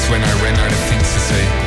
when I ran out of things to say.